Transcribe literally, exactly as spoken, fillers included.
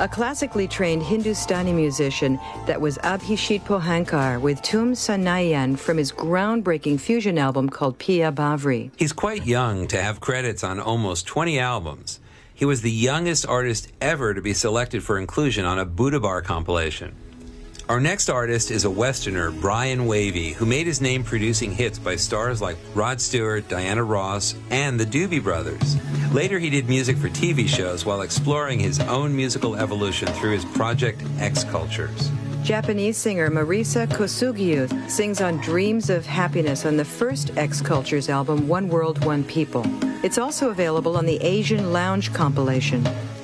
a classically trained Hindustani musician that was Abhishek Pohankar with Tum Sanayan from his groundbreaking fusion album called Pia Bhavri. He's quite young to have credits on almost twenty albums. He was the youngest artist ever to be selected for inclusion on a Buddha Bar compilation. Our next artist is a Westerner, Brian Wavy, who made his name producing hits by stars like Rod Stewart, Diana Ross, and the Doobie Brothers. Later, he did music for T V shows while exploring his own musical evolution through his project X Cultures. Japanese singer Marisa Kosugiu sings on Dreams of Happiness on the first X Cultures album, One World, One People. It's also available on the Asian Lounge compilation.